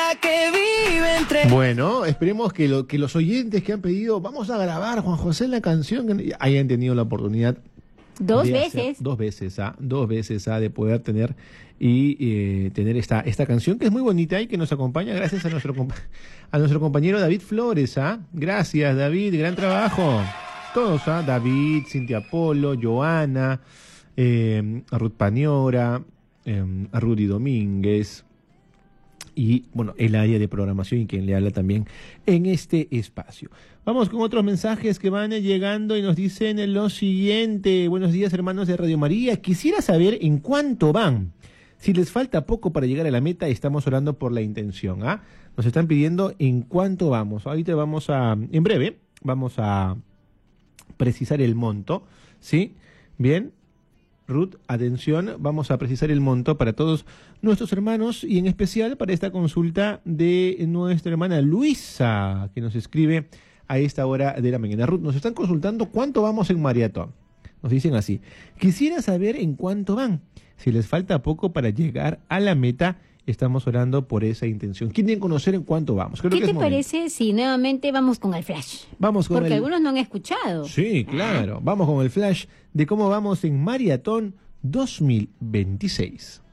que vive entre... Bueno, esperemos que los oyentes que han pedido, vamos a grabar, Juan José, la canción, que hayan tenido la oportunidad. Dos veces. Dos veces, de poder tener tener esta canción que es muy bonita y que nos acompaña gracias a nuestro compañero David Flores, Gracias, David, gran trabajo. Todos, David, Cintia Polo, Joana, a Ruth Paniora, a Rudy Domínguez y, bueno, el área de programación y quien le habla también en este espacio. Vamos con otros mensajes que van llegando y nos dicen lo siguiente. Buenos días, hermanos de Radio María. Quisiera saber en cuánto van. Si les falta poco para llegar a la meta, estamos orando por la intención. Nos están pidiendo en cuánto vamos. Ahorita en breve, vamos a precisar el monto, ¿sí? Bien, Ruth, atención, vamos a precisar el monto para todos nuestros hermanos y en especial para esta consulta de nuestra hermana Luisa, que nos escribe a esta hora de la mañana. Ruth, nos están consultando cuánto vamos en maratón. Nos dicen así: quisiera saber en cuánto van. Si les falta poco para llegar a la meta, estamos orando por esa intención. ¿Quieren conocer en cuánto vamos? ¿Qué te parece si nuevamente vamos con el flash? Porque algunos no han escuchado. Sí, claro. Vamos con el flash de cómo vamos en Maratón 2026.